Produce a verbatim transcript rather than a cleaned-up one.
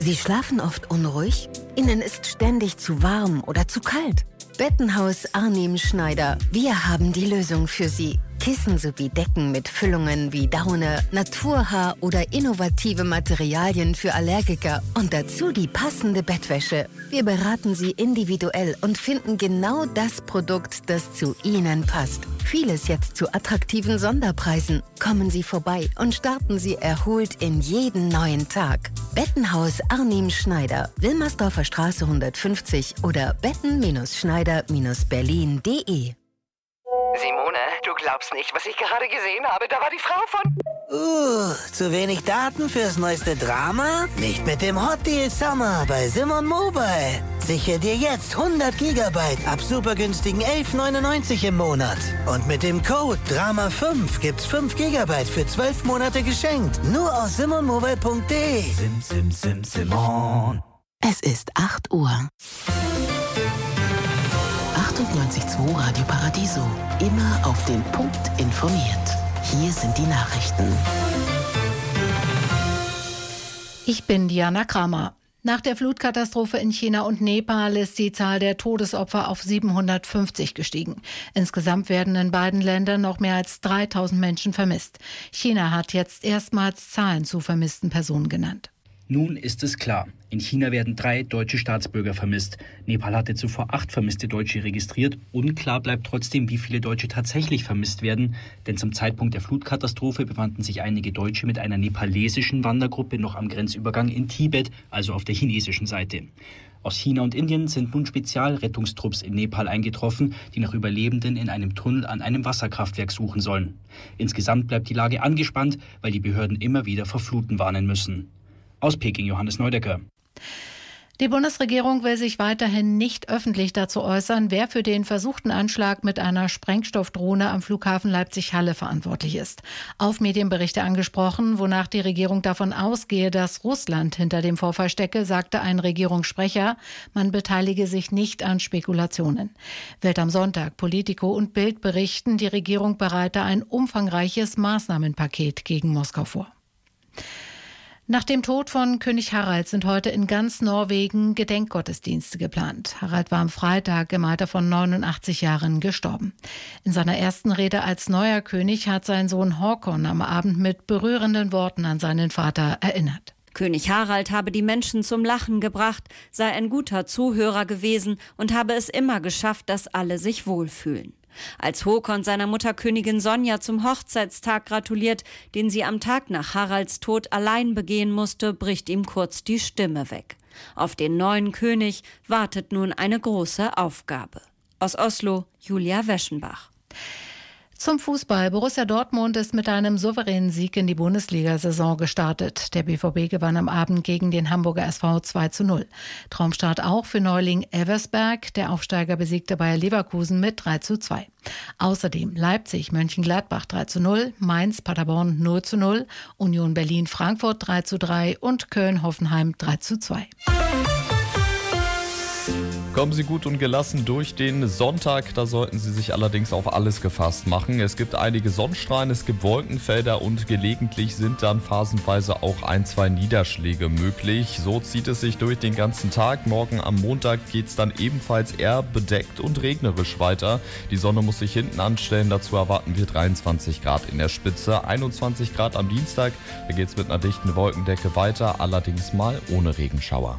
Sie schlafen oft unruhig? Ihnen ist ständig zu warm oder zu kalt? Bettenhaus Arnim Schneider. Wir haben die Lösung für Sie. Kissen sowie Decken mit Füllungen wie Daune, Naturhaar oder innovative Materialien für Allergiker und dazu die passende Bettwäsche. Wir beraten Sie individuell und finden genau das Produkt, das zu Ihnen passt. Vieles jetzt zu attraktiven Sonderpreisen. Kommen Sie vorbei und starten Sie erholt in jeden neuen Tag. Bettenhaus Arnim Schneider, Wilmersdorfer Straße hundertfünfzig oder betten-schneider-berlin punkt de. Simone, du glaubst nicht, was ich gerade gesehen habe. Da war die Frau von... Uh, zu wenig Daten fürs neueste Drama? Nicht mit dem Hot Deal Summer bei Simon Mobile. Sichere dir jetzt hundert Gigabyte ab super günstigen elf neunundneunzig im Monat. Und mit dem Code Drama fünf gibt's fünf Gigabyte für zwölf Monate geschenkt. Nur auf simon mobile punkt de. Sim, sim, sim, Simon. Es ist acht Uhr. achtundneunzig Komma zwei Radio Paradiso. Immer auf den Punkt informiert. Hier sind die Nachrichten. Ich bin Diana Kramer. Nach der Flutkatastrophe in China und Nepal ist die Zahl der Todesopfer auf siebenhundertfünfzig gestiegen. Insgesamt werden in beiden Ländern noch mehr als dreitausend Menschen vermisst. China hat jetzt erstmals Zahlen zu vermissten Personen genannt. Nun ist es klar. In China werden drei deutsche Staatsbürger vermisst. Nepal hatte zuvor acht vermisste Deutsche registriert. Unklar bleibt trotzdem, wie viele Deutsche tatsächlich vermisst werden. Denn zum Zeitpunkt der Flutkatastrophe befanden sich einige Deutsche mit einer nepalesischen Wandergruppe noch am Grenzübergang in Tibet, also auf der chinesischen Seite. Aus China und Indien sind nun Spezialrettungstrupps in Nepal eingetroffen, die nach Überlebenden in einem Tunnel an einem Wasserkraftwerk suchen sollen. Insgesamt bleibt die Lage angespannt, weil die Behörden immer wieder vor Fluten warnen müssen. Aus Peking, Johannes Neudecker. Die Bundesregierung will sich weiterhin nicht öffentlich dazu äußern, wer für den versuchten Anschlag mit einer Sprengstoffdrohne am Flughafen Leipzig-Halle verantwortlich ist. Auf Medienberichte angesprochen, wonach die Regierung davon ausgehe, dass Russland hinter dem Vorfall stecke, sagte ein Regierungssprecher, man beteilige sich nicht an Spekulationen. Welt am Sonntag, Politico und Bild berichten, die Regierung bereite ein umfangreiches Maßnahmenpaket gegen Moskau vor. Nach dem Tod von König Harald sind heute in ganz Norwegen Gedenkgottesdienste geplant. Harald war am Freitag im Alter von neunundachtzig Jahren gestorben. In seiner ersten Rede als neuer König hat sein Sohn Håkon am Abend mit berührenden Worten an seinen Vater erinnert. König Harald habe die Menschen zum Lachen gebracht, sei ein guter Zuhörer gewesen und habe es immer geschafft, dass alle sich wohlfühlen. Als Håkon seiner Mutter Königin Sonja zum Hochzeitstag gratuliert, den sie am Tag nach Haralds Tod allein begehen musste, bricht ihm kurz die Stimme weg. Auf den neuen König wartet nun eine große Aufgabe. Aus Oslo, Julia Weschenbach. Zum Fußball. Borussia Dortmund ist mit einem souveränen Sieg in die Bundesliga-Saison gestartet. Der B V B gewann am Abend gegen den Hamburger S V zwei zu null. Traumstart auch für Neuling Elversberg. Der Aufsteiger besiegte Bayer Leverkusen mit drei zu zwei. Außerdem Leipzig, Mönchengladbach drei zu null, Mainz, Paderborn null zu null, Union Berlin, Frankfurt drei zu drei und Köln, Hoffenheim drei zu zwei. Kommen Sie gut und gelassen durch den Sonntag, da sollten Sie sich allerdings auf alles gefasst machen. Es gibt einige Sonnenstrahlen, es gibt Wolkenfelder und gelegentlich sind dann phasenweise auch ein, zwei Niederschläge möglich. So zieht es sich durch den ganzen Tag. Morgen am Montag geht es dann ebenfalls eher bedeckt und regnerisch weiter. Die Sonne muss sich hinten anstellen, dazu erwarten wir dreiundzwanzig Grad in der Spitze, einundzwanzig Grad am Dienstag. Da geht es mit einer dichten Wolkendecke weiter, allerdings mal ohne Regenschauer.